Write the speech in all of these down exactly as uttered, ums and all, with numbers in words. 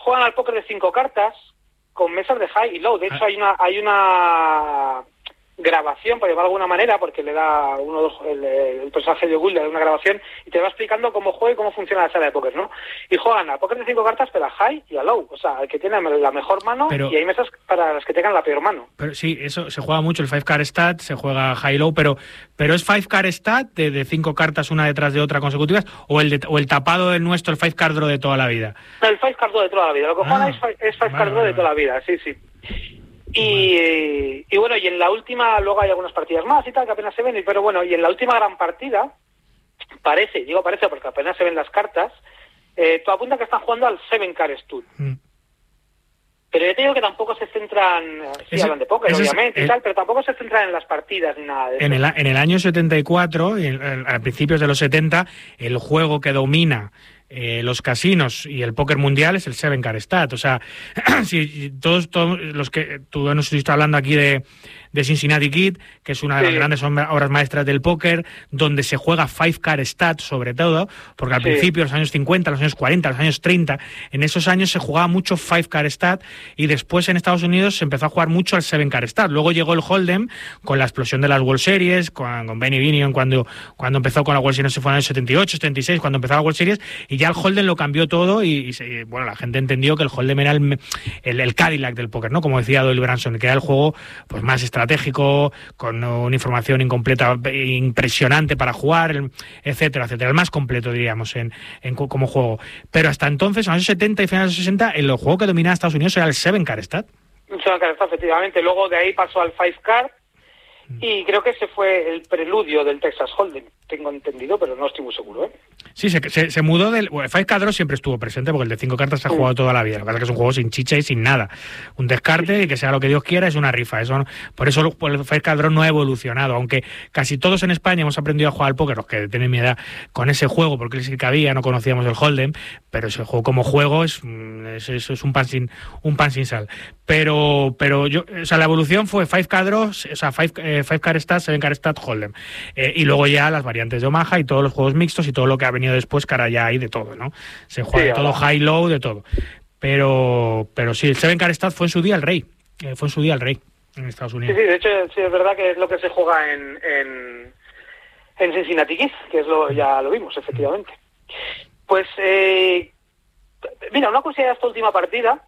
juegan al póker de cinco cartas con mesas de high y low. De hecho, hay una hay una grabación, por llamarlo de alguna manera, porque le da uno el, el personaje de Will le da una grabación y te va explicando cómo juega y cómo funciona la sala de póker, ¿no? Y juegan al póker de cinco cartas, pero a high y a low. O sea, el que tiene la mejor mano, pero, y hay mesas para las que tengan la peor mano. Pero sí, eso se juega mucho, el five card stat, se juega high low, pero pero es five card stat de, de cinco cartas una detrás de otra consecutivas, o el de, o el tapado del nuestro, el five card draw de toda la vida. El five card draw de toda la vida. Lo que juegan ah, es, es five card draw vale, de toda la vida, sí, sí. Y, eh, y bueno, y en la última, luego hay algunas partidas más y tal, que apenas se ven, pero bueno, y en la última gran partida, parece, digo parece porque apenas se ven las cartas, eh, tú apunta que están jugando al seven card stud. Mm. Pero yo te digo que tampoco se centran, sí ese, hablan de póker, obviamente, el, y tal, pero tampoco se centran en las partidas ni nada de eso. En el, en el año setenta y cuatro, a principios de los setenta, el juego que domina Eh, los casinos y el póker mundial es el seven card stat. O sea, si todos, todos los que tú nos estás hablando aquí de, de Cincinnati Kid, que es una de sí. las grandes obras maestras del póker, donde se juega five card stat sobre todo, porque al sí. principio, los años cincuenta, los años cuarenta, los años treinta, en esos años se jugaba mucho five card stat, y después en Estados Unidos se empezó a jugar mucho al seven card stat. Luego llegó el Hold'em con la explosión de las World Series, con, con Benny Binion cuando, cuando empezó con la World Series, se fue en el setenta y ocho, setenta y seis, cuando empezó la World Series, y ya el Hold'em lo cambió todo y, y se, bueno, la gente entendió que el Hold'em era el, el, el Cadillac del póker, ¿no? Como decía Doyle Branson, que era el juego pues más estratégico, con una información incompleta impresionante para jugar, etcétera, etcétera, el más completo, diríamos, en, en como juego. Pero hasta entonces, en los años setenta y finales de los sesenta, el juego que dominaba Estados Unidos era el seven card stat. El seven card stat, efectivamente. Luego de ahí pasó al five card y creo que ese fue el preludio del Texas Hold'em, tengo entendido, pero no estoy muy seguro, ¿eh? Sí, se, se, se mudó del... Bueno, el five card draw siempre estuvo presente, porque el de cinco cartas se ha jugado toda la vida. Lo que pasa es que es un juego sin chicha y sin nada. Un descarte y que sea lo que Dios quiera es una rifa. Eso, por eso el five card draw no ha evolucionado, aunque casi todos en España hemos aprendido a jugar al póker, los que tienen mi edad, con ese juego, porque es el que había, no conocíamos el Hold'em, pero ese juego como juego es, es, es, es un pan sin un pan sin sal. Pero pero yo, o sea, la evolución fue five card draw, o sea, five, eh, five card stat, seven card stat, Hold'em. Eh, y luego ya las variantes de Omaha y todos los juegos mixtos y todo lo que ha venido después, que ahora ya hay de todo, ¿no? Se juega sí, de todo, high-low, de todo. Pero pero sí, el seven card stat fue en su día el rey. Eh, fue en su día el rey en Estados Unidos. Sí, sí, de hecho, sí, es verdad que es lo que se juega en, en, en Cincinnati Kid, que es lo ya lo vimos, efectivamente. Pues, eh, mira, una curiosidad de esta última partida,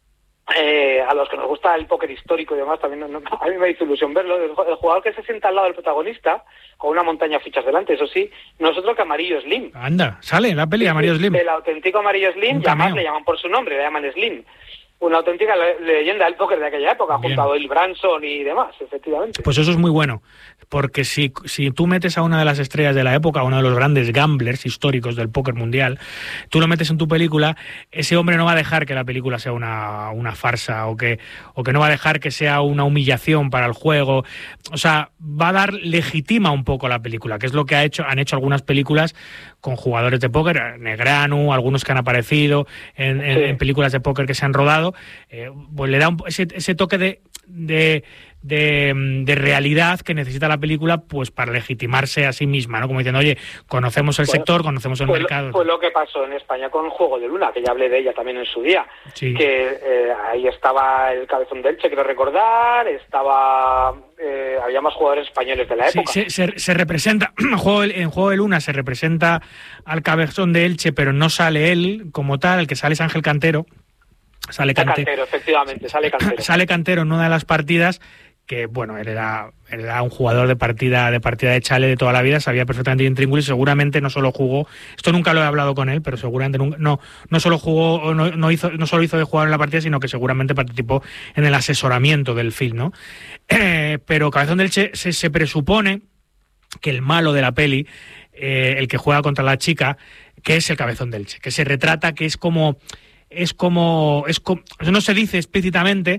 eh, a los que nos gusta el póker histórico y demás, también no, no, a mí me hizo ilusión verlo, el, el jugador que se sienta al lado del protagonista, con una montaña de fichas delante, eso sí, no es otro que Amarillo Slim. Anda, sale en la peli Amarillo Slim. El auténtico Amarillo Slim, y además le llaman por su nombre, le llaman Slim. Una auténtica le- leyenda del póker de aquella época, Bien. junto a Doyle Branson y demás, efectivamente. Pues eso es muy bueno, porque si, si tú metes a una de las estrellas de la época, a uno de los grandes gamblers históricos del póker mundial, tú lo metes en tu película, ese hombre no va a dejar que la película sea una, una farsa, o que, o que no va a dejar que sea una humillación para el juego. O sea, va a dar, legitima un poco la película, que es lo que ha hecho, han hecho algunas películas con jugadores de póker, Negranu, algunos que han aparecido en, en, Sí. en películas de póker que se han rodado, eh, pues le da un, ese, ese toque de, de, de, de realidad que necesita la película, pues para legitimarse a sí misma, ¿no? Como diciendo, oye, conocemos el Pues- sector, conocemos el Fue, mercado. fue lo que pasó en España con Juego de Luna, que ya hablé de ella también en su día. Sí. Que eh, ahí estaba el Cabezón de Elche, quiero recordar, estaba eh, había más jugadores españoles de la Sí, época. se, se, se representa, en Juego, de, en Juego de Luna se representa al Cabezón de Elche, pero no sale él como tal, el que sale es Ángel Cantero. Sale Sale Cante- Cantero, efectivamente, sale Cantero. sale Cantero en una de las partidas, que bueno, él era, él era un jugador de partida de partida de chale de toda la vida, sabía perfectamente intríngulis, seguramente no solo jugó, esto nunca lo he hablado con él, pero seguramente nunca, no, no solo jugó, o no, no hizo, no solo hizo de jugador en la partida, sino que seguramente participó en el asesoramiento del film, ¿no? Eh, pero Cabezón del Che se, se presupone que el malo de la peli, eh, el que juega contra la chica, que es el Cabezón del Che, que se retrata, que es como es como, es como, no se dice explícitamente,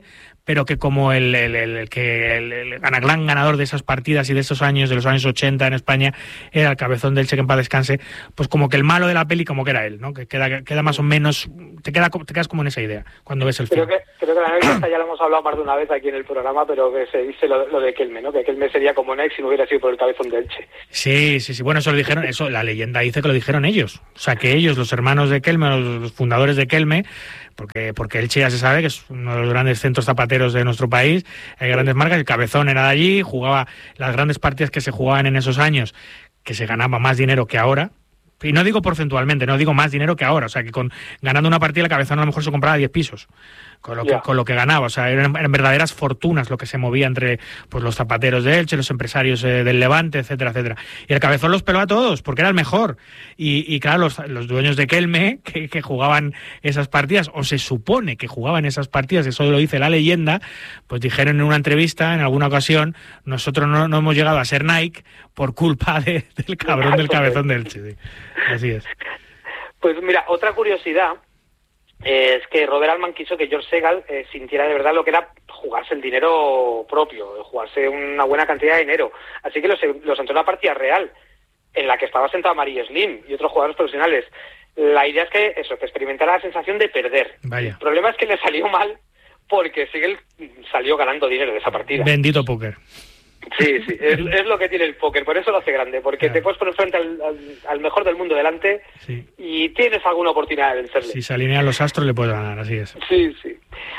pero que como el, el, el, el que el, el gran ganador de esas partidas y de esos años, de los años ochenta en España, era el Cabezón del Che, que en paz descanse, pues como que el malo de la peli como que era él, ¿no? Que queda, queda más o menos, te, queda, te quedas como en esa idea cuando ves el creo film. Que, creo que la anécdota ya la hemos hablado más de una vez aquí en el programa, pero que se dice lo, lo de Kelme, ¿no? Que Kelme sería como Nex si no hubiera sido por el Cabezón del Che. Sí, sí, sí, bueno, eso lo dijeron, eso la leyenda dice que lo dijeron ellos, o sea, que ellos, los hermanos de Kelme, los, los fundadores de Kelme, porque porque Elche ya se sabe que es uno de los grandes centros zapateros de nuestro país, hay grandes marcas, el Cabezón era de allí, jugaba las grandes partidas que se jugaban en esos años, que se ganaba más dinero que ahora, y no digo porcentualmente, no digo más dinero que ahora, o sea, que con ganando una partida el Cabezón a lo mejor se compraba diez pisos. Con lo, que, yeah. con lo que ganaba, o sea, eran, eran verdaderas fortunas lo que se movía entre pues los zapateros de Elche, los empresarios eh, del Levante, etcétera, etcétera. Y el Cabezón los peló a todos, porque era el mejor. Y, y claro, los, los dueños de Kelme, que, que jugaban esas partidas, o se supone que jugaban esas partidas, eso lo dice la leyenda, pues dijeron en una entrevista, en alguna ocasión, nosotros no, no hemos llegado a ser Nike por culpa de, del cabrón del Cabezón de Elche. Sí. Así es. Pues mira, otra curiosidad Eh, es que Robert Altman quiso que George Segal eh, sintiera de verdad lo que era jugarse el dinero propio, jugarse una buena cantidad de dinero. Así que los, los entró una partida real, en la que estaba sentado Mario Slim y otros jugadores profesionales. La idea es que eso, que experimentara la sensación de perder. Vaya. El problema es que le salió mal, porque Segal salió ganando dinero de esa partida. Bendito póker. Sí, sí, es, es lo que tiene el póker, por eso lo hace grande, porque claro. te puedes poner frente al, al, al mejor del mundo delante sí. y tienes alguna oportunidad de vencerle. Si se alinean los astros le puedes ganar, así es. Sí, sí.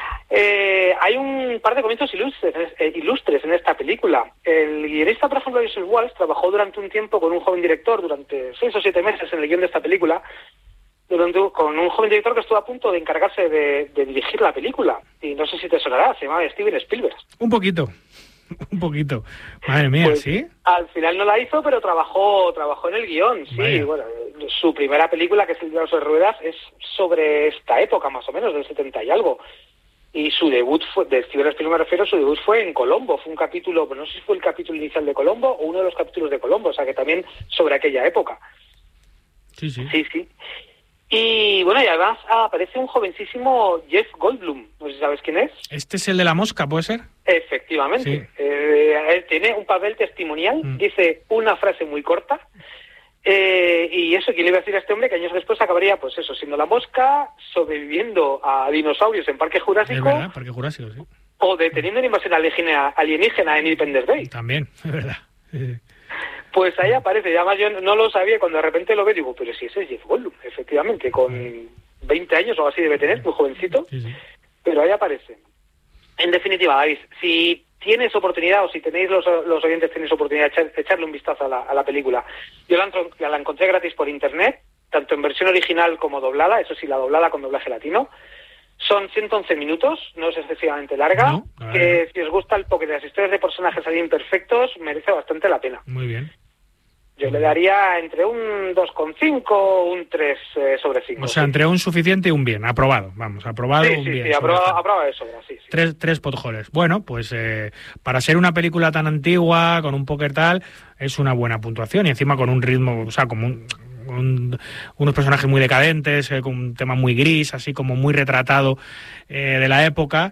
Eh, hay un par de comienzos ilustres, eh, ilustres en esta película. El guionista, por ejemplo, Joseph Walsh, trabajó durante un tiempo con un joven director, durante seis o siete meses en el guión de esta película, durante, con un joven director que estuvo a punto de encargarse de, de dirigir la película. Y no sé si te sonará, se llamaba Steven Spielberg. Un poquito. Un poquito. Madre mía, pues, ¿sí? Al final no la hizo, pero trabajó trabajó en el guión, sí. Vaya. Bueno, su primera película, que es El Diablo de Ruedas, es sobre esta época, más o menos, del setenta y algo. Y su debut fue, de Steven Spielberg me refiero, su debut fue en Colombo. Fue un capítulo, no sé si fue el capítulo inicial de Colombo o uno de los capítulos de Colombo, o sea que también sobre aquella época. Sí, sí. Sí, sí. Y bueno, y además aparece un jovencísimo Jeff Goldblum, no sé si sabes quién es. ¿Este es el de la mosca, puede ser? Efectivamente. Sí. Eh, él tiene un papel testimonial, mm. dice una frase muy corta, eh, y eso, ¿quién le iba a decir a este hombre que años después acabaría, pues eso, siendo la mosca, sobreviviendo a dinosaurios en Parque Jurásico? Es verdad, Parque Jurásico, sí. O deteniendo una invasión alienígena, alienígena en Independence Day. También, es verdad. Sí. Pues ahí aparece, y además yo no lo sabía, cuando de repente lo veo digo, pero si ese es Jeff Goldblum, efectivamente, con veinte años o así debe tener, muy jovencito, sí, sí. Pero ahí aparece. En definitiva, David, si tienes oportunidad, o si tenéis los, los oyentes tenéis oportunidad de echar, echarle un vistazo a la, a la película, yo la, la encontré gratis por internet, tanto en versión original como doblada, eso sí, la doblada con doblaje latino. Son ciento once minutos, no es excesivamente larga, no, que si os gusta el póker y las historias de personajes ahí imperfectos, merece bastante la pena. Muy bien. Yo le daría entre un dos coma cinco o un tres eh, sobre cinco. O sea, sí. Entre un suficiente y un bien, aprobado, vamos, aprobado, sí, un sí, bien. Sí, aprobado, aprobado de sobra, sí, sí. Tres, tres potjoles. Bueno, pues eh, para ser una película tan antigua, con un póker tal, es una buena puntuación y encima con un ritmo, o sea, como un... Un, unos personajes muy decadentes, eh, con un tema muy gris, así como muy retratado eh, de la época.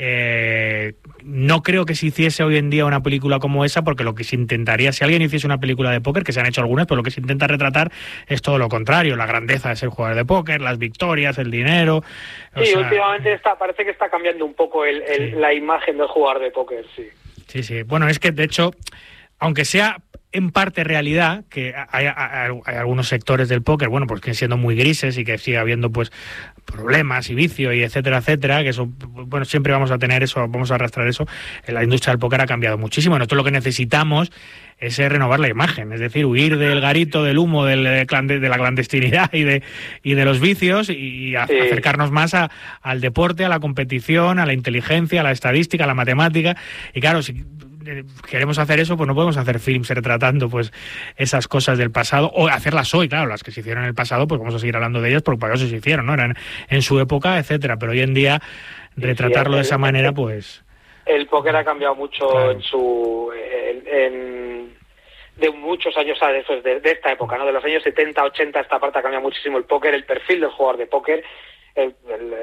Eh, no creo que se hiciese hoy en día una película como esa, porque lo que se intentaría, si alguien hiciese una película de póker, que se han hecho algunas, pero lo que se intenta retratar es todo lo contrario, la grandeza de ser jugador de póker, las victorias, el dinero. Sí, sea, últimamente está, parece que está cambiando un poco el, el, sí. la imagen del jugador de póker, sí. Sí, sí. Bueno, es que de hecho, aunque sea en parte realidad, que hay, hay, hay algunos sectores del póker, bueno, pues que siendo muy grises y que sigue habiendo pues problemas y vicio y etcétera, etcétera, que eso, bueno, siempre vamos a tener eso, vamos a arrastrar eso. La industria del póker ha cambiado muchísimo. Nosotros lo que necesitamos es renovar la imagen, es decir, huir del garito, del humo, del, de la clandestinidad y de, y de los vicios y a, sí. acercarnos más a, al deporte, a la competición, a la inteligencia, a la estadística, a la matemática. Y claro, si queremos hacer eso, pues no podemos hacer films retratando pues esas cosas del pasado, o hacerlas hoy, claro, las que se hicieron en el pasado, pues vamos a seguir hablando de ellas porque para eso se hicieron, ¿no? Eran en su época, etcétera, pero hoy en día retratarlo sí, sí, de esa el, manera, pues... El póker ha cambiado mucho claro. en su... En, en, de muchos años después de, de esta época, ¿no? De los años setenta, ochenta, esta parte ha cambiado muchísimo el póker, el perfil del jugador de póker. El, el, el, los,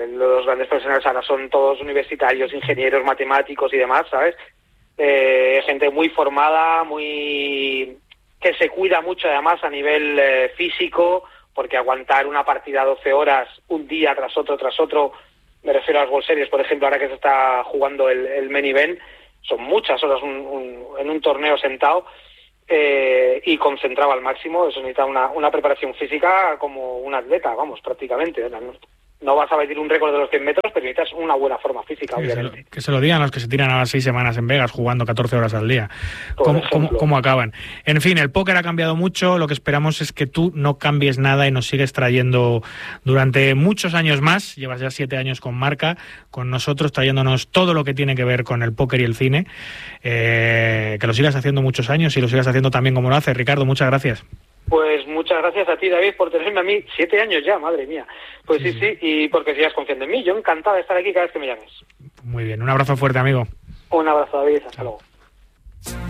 grandes profesionales ahora son todos universitarios, ingenieros, matemáticos y demás, ¿sabes? Eh, gente muy formada, muy que se cuida mucho además a nivel eh, físico, porque aguantar una partida doce horas un día tras otro, tras otro, me refiero a las World Series, por ejemplo, ahora que se está jugando el, el main event, son muchas horas un, un, en un torneo sentado eh, y concentrado al máximo. Eso necesita una, una preparación física como un atleta, vamos, prácticamente. No, no vas a batir un récord de los cien metros, pero necesitas una buena forma física, sí, obviamente. Que se, lo, que se lo digan los que se tiran a las seis semanas en Vegas jugando catorce horas al día. ¿Cómo, cómo, ¿Cómo acaban? En fin, el póker ha cambiado mucho. Lo que esperamos es que tú no cambies nada y nos sigues trayendo durante muchos años más. Llevas ya siete años con Marca, con nosotros, trayéndonos todo lo que tiene que ver con el póker y el cine. Eh, que lo sigas haciendo muchos años y lo sigas haciendo también como lo hace. Ricardo, muchas gracias. Pues muchas gracias a ti, David, por tenerme a mí siete años ya, madre mía. Pues sí, sí, sí, y porque sigas confiando en mí. Yo encantado de estar aquí cada vez que me llames. Muy bien, un abrazo fuerte, amigo. Un abrazo, David, hasta luego.